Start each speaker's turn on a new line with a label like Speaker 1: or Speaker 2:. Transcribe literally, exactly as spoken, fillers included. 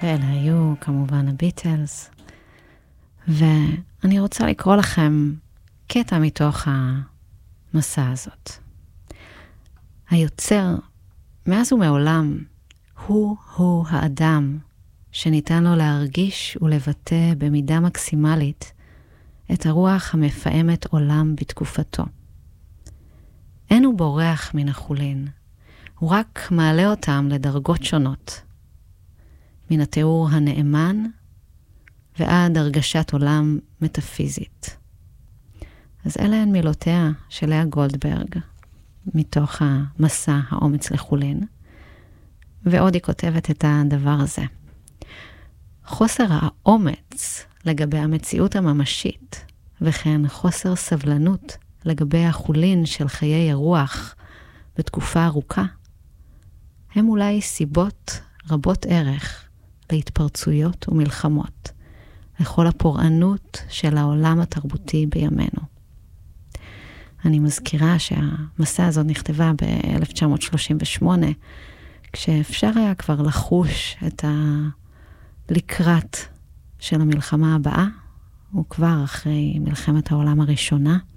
Speaker 1: ואלה היו כמובן הביטלס. ואני רוצה לקרוא לכם קטע מתוך המסע הזאת. היוצר, מאז ומעולם, הוא-הוא האדם שניתן לו להרגיש ולבטא במידה מקסימלית את הרוח המפעמת עולם בתקופתו. אין הוא בורח מן החולין, הוא רק מעלה אותם לדרגות שונות, מן התיאור הנאמן ועד הרגשת עולם מטאפיזית. אז אלה הן מילותיה של לאה גולדברג, מתוך המסע האומץ לחולין, ועוד היא כותבת את הדבר הזה. חוסר האומץ לגבי המציאות הממשית, וכן חוסר סבלנות לגבי החולין של חיי הרוח בתקופה ארוכה, הם אולי סיבות רבות ערך להתפרצויות ומלחמות, לכל הפורענות של העולם התרבותי בימינו. אני מזכירה שהמסע הזאת נכתבה ב-אלף תשע מאות שלושים ושמונה, כשאפשר היה כבר לחוש את הלקראת של המלחמה הבאה, וכבר אחרי מלחמת העולם הראשונה,